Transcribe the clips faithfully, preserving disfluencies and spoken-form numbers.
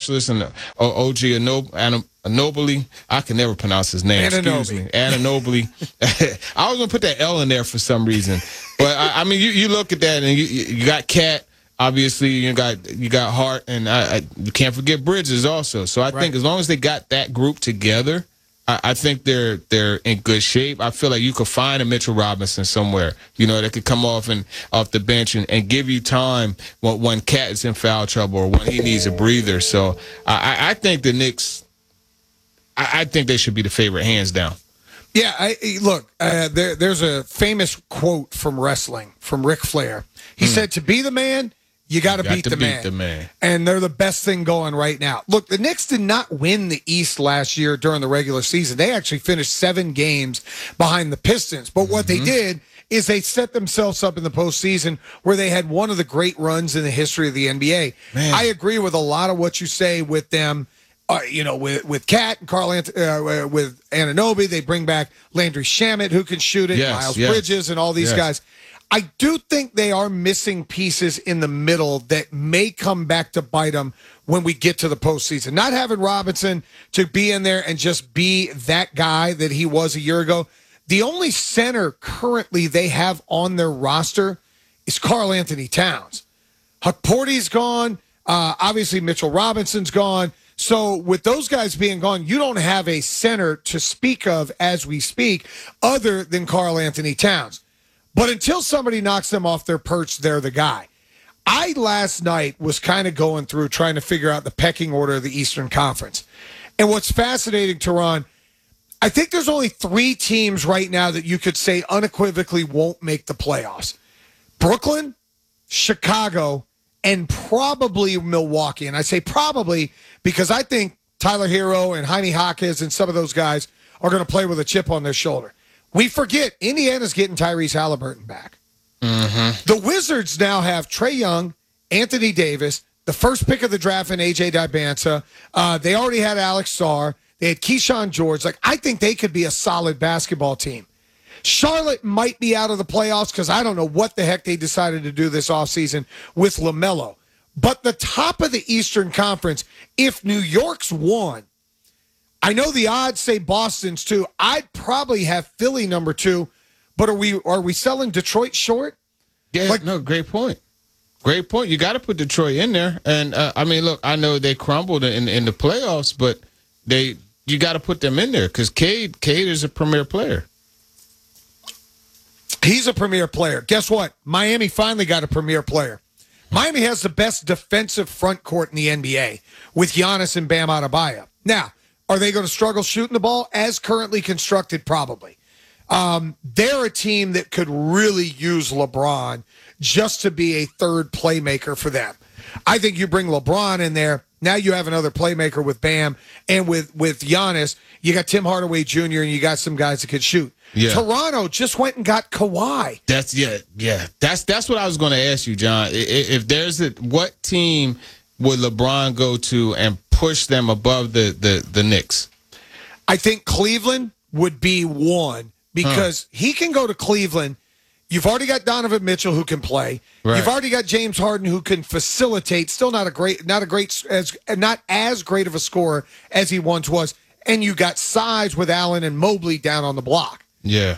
specialist, and uh, O G Anunoby. I can never pronounce his name. Anunoby. Excuse me, Anunoby. I was gonna put that L in there for some reason, but I, I mean, you, you look at that, and you, you got Cat. Obviously, you got you got Hart, and I, I, you can't forget Bridges also. So I right. think as long as they got that group together, I, I think they're they're in good shape. I feel like you could find a Mitchell Robinson somewhere, you know, that could come off and off the bench and, and give you time when, when Cat is in foul trouble or when he needs a breather. So I, I think the Knicks, I, I think they should be the favorite, hands down. Yeah, I, look, uh, there, there's a famous quote from wrestling from Ric Flair. He mm. said, "To be the man, you got to beat, to the, beat man. the man." And they're the best thing going right now. Look, the Knicks did not win the East last year during the regular season. They actually finished seven games behind the Pistons. But what mm-hmm. they did is they set themselves up in the postseason where they had one of the great runs in the history of the N B A. Man. I agree with a lot of what you say with them. Uh, you know, with with Cat and Carl Ant- uh, with Anunoby, they bring back Landry Shamet, who can shoot it, yes, Miles yes. Bridges, and all these yes. guys. I do think they are missing pieces in the middle that may come back to bite them when we get to the postseason. Not having Robinson to be in there and just be that guy that he was a year ago. The only center currently they have on their roster is Karl Anthony Towns. Hukporti's gone. Uh, obviously, Mitchell Robinson's gone. So with those guys being gone, you don't have a center to speak of as we speak other than Karl Anthony Towns. But until somebody knocks them off their perch, they're the guy. I, last night, was kind of going through trying to figure out the pecking order of the Eastern Conference. And what's fascinating, Teron, I think there's only three teams right now that you could say unequivocally won't make the playoffs. Brooklyn, Chicago, and probably Milwaukee. And I say probably because I think Tyler Hero and Jaime Jaquez and some of those guys are going to play with a chip on their shoulder. We forget Indiana's getting Tyrese Halliburton back. Mm-hmm. The Wizards now have Trae Young, Anthony Davis, the first pick of the draft in A J Dibanza. Uh, they already had Alex Sarr. They had Keyshawn George. Like, I think they could be a solid basketball team. Charlotte might be out of the playoffs because I don't know what the heck they decided to do this offseason with LaMelo. But the top of the Eastern Conference, if New York's won, I know the odds say Boston's two. I'd probably have Philly number two, but are we are we selling Detroit short? Yeah, like, no, great point. Great point. You got to put Detroit in there. And, uh, I mean, look, I know they crumbled in, in the playoffs, but they you got to put them in there because Cade, Cade is a premier player. He's a premier player. Guess what? Miami finally got a premier player. Miami has the best defensive front court in the N B A with Giannis and Bam Adebayo. Now, are they going to struggle shooting the ball? As currently constructed, probably. Um, they're a team that could really use LeBron just to be a third playmaker for them. I think you bring LeBron in there. Now you have another playmaker with Bam and with, with Giannis. You got Tim Hardaway Junior and you got some guys that could shoot. Yeah. Toronto just went and got Kawhi. That's yeah, yeah. That's that's what I was going to ask you, John. If, if there's a what team would LeBron go to and push them above the the the Knicks? I think Cleveland would be one because huh. he can go to Cleveland. You've already got Donovan Mitchell who can play. Right. You've already got James Harden who can facilitate. Still not a great, not a great, as not as great of a scorer as he once was. And you got size with Allen and Mobley down on the block. Yeah.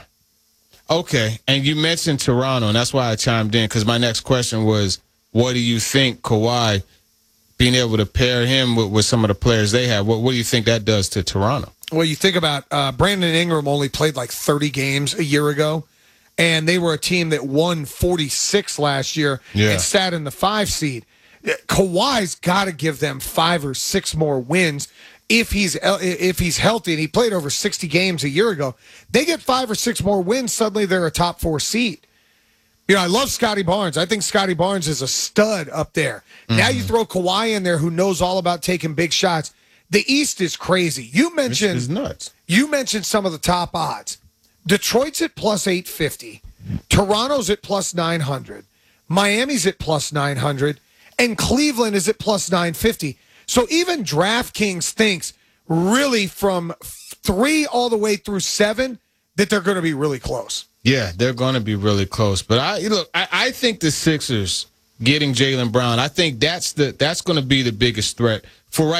Okay. And you mentioned Toronto, and that's why I chimed in because my next question was, what do you think Kawhi being able to pair him with, with some of the players they have? What, what do you think that does to Toronto? Well, you think about uh, Brandon Ingram only played like thirty games a year ago. And they were a team that won forty-six last year yeah. and sat in the five seed. Kawhi's got to give them five or six more wins if he's if he's healthy. And he played over sixty games a year ago. They get five or six more wins, suddenly they're a top four seed. You know, I love Scotty Barnes. I think Scotty Barnes is a stud up there. Mm-hmm. Now you throw Kawhi in there who knows all about taking big shots. The East is crazy. You mentioned this is nuts. You mentioned some of the top odds. Detroit's at plus eight fifty. Toronto's at plus nine hundred. Miami's at plus nine hundred. And Cleveland is at plus nine fifty. So even DraftKings thinks really from three all the way through seven that they're going to be really close. Yeah, they're going to be really close. But I look, I, I think the Sixers getting Jaylen Brown, I think that's the that's going to be the biggest threat for right